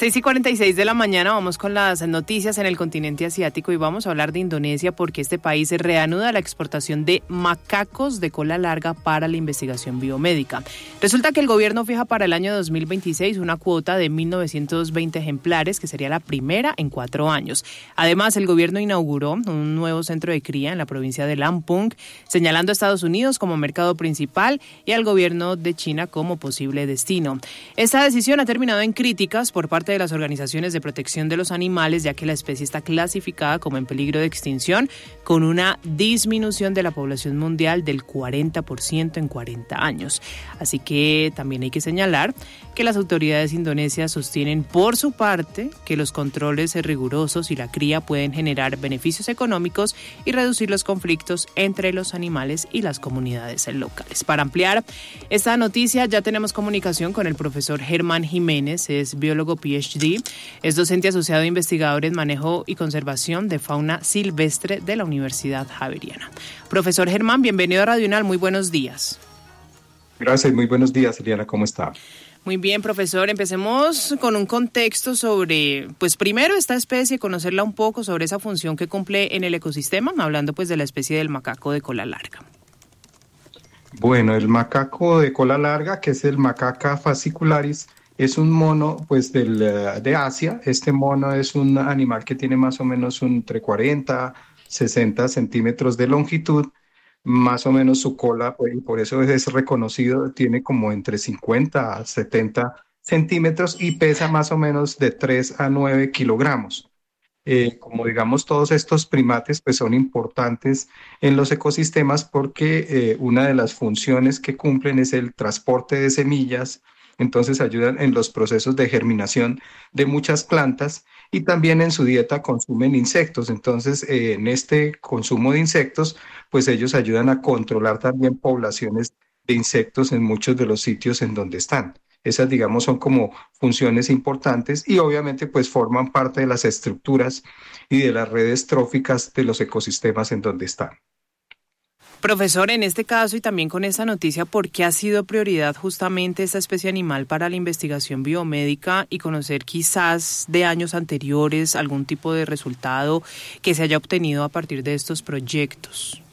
6:46 de la mañana, vamos con las noticias en el continente asiático y vamos a hablar de Indonesia porque este país reanuda la exportación de macacos de cola larga para la investigación biomédica. Resulta que el gobierno fija para el año 2026 una cuota de 1.920 ejemplares, que sería la primera en 4 años. Además, el gobierno inauguró un nuevo centro de cría en la provincia de Lampung, señalando a Estados Unidos como mercado principal y al gobierno de China como posible destino. Esta decisión ha terminado en críticas por parte de las organizaciones de protección de los animales, ya que la especie está clasificada como en peligro de extinción, con una disminución de la población mundial del 40% en 40 años. Así que también hay que señalar que las autoridades indonesias sostienen por su parte que los controles rigurosos y la cría pueden generar beneficios económicos y reducir los conflictos entre los animales y las comunidades locales. Para ampliar esta noticia ya tenemos comunicación con el profesor Germán Jiménez, es biólogo PhD, es docente asociado e investigador en manejo y conservación de fauna silvestre de la Universidad Javeriana. Profesor Germán, bienvenido a Radio UNAL, muy buenos días. Gracias, muy buenos días, Eliana, ¿cómo está? Muy bien, profesor, empecemos con un contexto sobre, pues primero esta especie, conocerla un poco sobre esa función que cumple en el ecosistema, hablando pues de la especie del macaco de cola larga. Bueno, el macaco de cola larga, que es el Macaca fascicularis, es un mono pues de Asia. Este mono es un animal que tiene más o menos entre 40 60 centímetros de longitud, más o menos su cola, pues, y por eso es reconocido, tiene como entre 50 a 70 centímetros y pesa más o menos de 3 a 9 kilogramos. Como digamos, todos estos primates pues son importantes en los ecosistemas porque una de las funciones que cumplen es el transporte de semillas, entonces ayudan en los procesos de germinación de muchas plantas y también en su dieta consumen insectos, entonces en este consumo de insectos pues ellos ayudan a controlar también poblaciones de insectos en muchos de los sitios en donde están. Esas, digamos, son como funciones importantes y obviamente pues forman parte de las estructuras y de las redes tróficas de los ecosistemas en donde están. Profesor, en este caso y también con esta noticia, ¿por qué ha sido prioridad justamente esta especie animal para la investigación biomédica y conocer quizás de años anteriores algún tipo de resultado que se haya obtenido a partir de estos proyectos?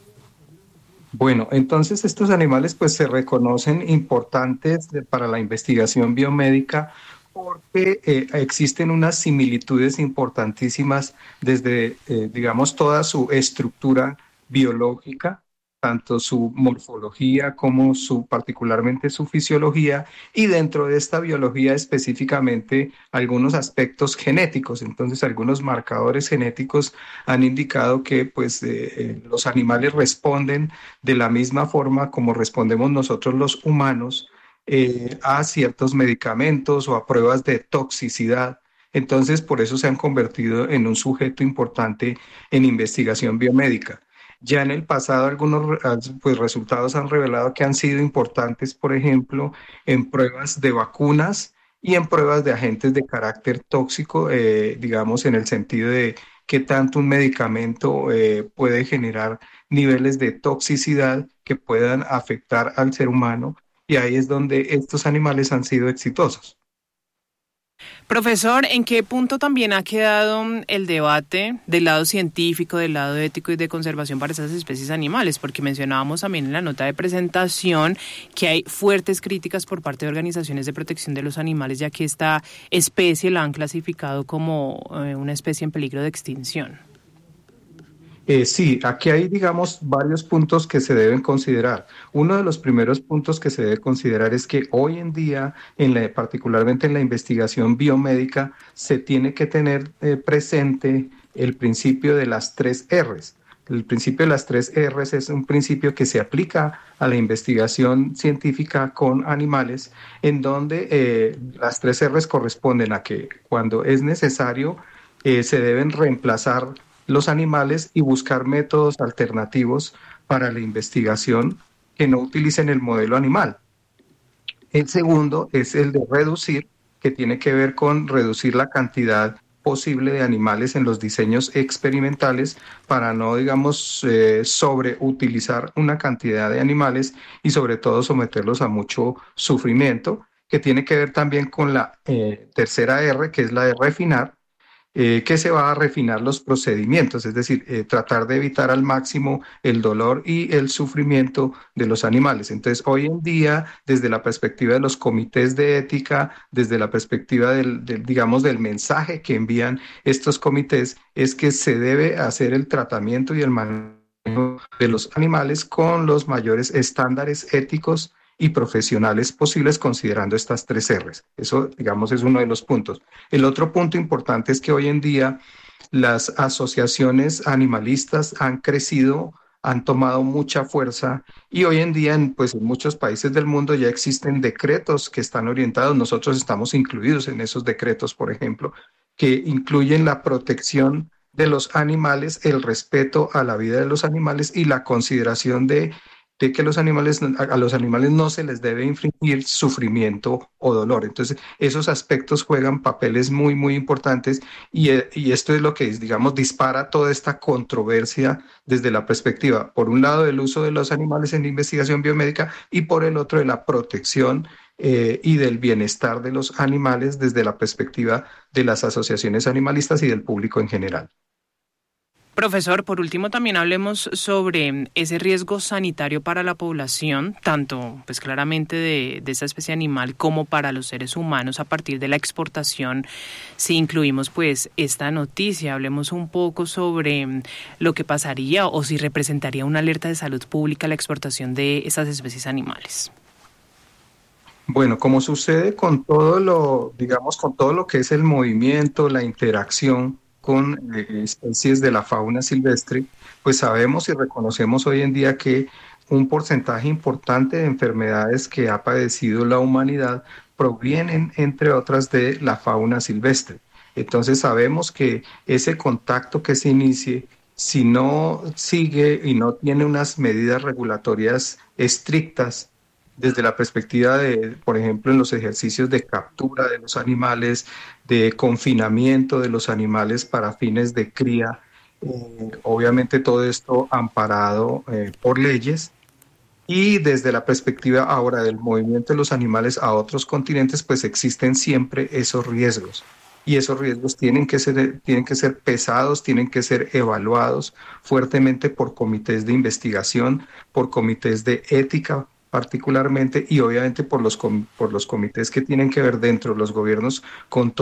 Bueno, entonces estos animales pues se reconocen importantes para la investigación biomédica porque existen unas similitudes importantísimas desde, digamos, toda su estructura biológica, tanto su morfología como particularmente su fisiología, y dentro de esta biología específicamente algunos aspectos genéticos. Entonces, algunos marcadores genéticos han indicado que pues, los animales responden de la misma forma como respondemos nosotros los humanos a ciertos medicamentos o a pruebas de toxicidad. Entonces, por eso se han convertido en un sujeto importante en investigación biomédica. Ya en el pasado algunos pues, resultados han revelado que han sido importantes, por ejemplo, en pruebas de vacunas y en pruebas de agentes de carácter tóxico, digamos, en el sentido de qué tanto un medicamento puede generar niveles de toxicidad que puedan afectar al ser humano, y ahí es donde estos animales han sido exitosos. Profesor, ¿en qué punto también ha quedado el debate del lado científico, del lado ético y de conservación para esas especies animales? Porque mencionábamos también en la nota de presentación que hay fuertes críticas por parte de organizaciones de protección de los animales, ya que esta especie la han clasificado como una especie en peligro de extinción. Sí, aquí hay, digamos, varios puntos que se deben considerar. Uno de los primeros puntos que se debe considerar es que hoy en día, particularmente en la investigación biomédica, se tiene que tener presente el principio de las 3 Rs. El principio de las 3 Rs es un principio que se aplica a la investigación científica con animales, en donde las 3 Rs corresponden a que cuando es necesario se deben reemplazar los animales y buscar métodos alternativos para la investigación que no utilicen el modelo animal. El segundo es el de reducir, que tiene que ver con reducir la cantidad posible de animales en los diseños experimentales para no, digamos, sobreutilizar una cantidad de animales y sobre todo someterlos a mucho sufrimiento. que tiene que ver también con la tercera R, que es la de refinar, que se va a refinar los procedimientos, es decir, tratar de evitar al máximo el dolor y el sufrimiento de los animales. Entonces, hoy en día, desde la perspectiva de los comités de ética, desde la perspectiva digamos, del mensaje que envían estos comités, es que se debe hacer el tratamiento y el manejo de los animales con los mayores estándares éticos y profesionales posibles, considerando estas tres R's. Eso, digamos, es uno de los puntos. El otro punto importante es que hoy en día las asociaciones animalistas han crecido, han tomado mucha fuerza y hoy en día pues, en muchos países del mundo ya existen decretos que están orientados. Nosotros estamos incluidos en esos decretos, por ejemplo, que incluyen la protección de los animales, el respeto a la vida de los animales y la consideración de que a los animales no se les debe infligir sufrimiento o dolor. Entonces, esos aspectos juegan papeles muy, muy importantes y esto es lo que, digamos, dispara toda esta controversia desde la perspectiva, por un lado, del uso de los animales en investigación biomédica y por el otro, de la protección y del bienestar de los animales desde la perspectiva de las asociaciones animalistas y del público en general. Profesor, por último también hablemos sobre ese riesgo sanitario para la población, tanto pues claramente de esta especie animal como para los seres humanos a partir de la exportación. Si incluimos pues esta noticia, hablemos un poco sobre lo que pasaría o si representaría una alerta de salud pública la exportación de estas especies animales. Bueno, como sucede con todo digamos, con todo lo que es el movimiento, la interacción con especies de la fauna silvestre, pues sabemos y reconocemos hoy en día que un porcentaje importante de enfermedades que ha padecido la humanidad provienen, entre otras, de la fauna silvestre. Entonces sabemos que ese contacto que se inicie, si no sigue y no tiene unas medidas regulatorias estrictas, desde la perspectiva de, por ejemplo, en los ejercicios de captura de los animales, de confinamiento de los animales para fines de cría, obviamente todo esto amparado por leyes. Y desde la perspectiva ahora del movimiento de los animales a otros continentes, pues existen siempre esos riesgos. Y esos riesgos tienen que ser pesados, tienen que ser evaluados fuertemente por comités de investigación, por comités de ética particularmente y obviamente por los comités que tienen que ver dentro de los gobiernos con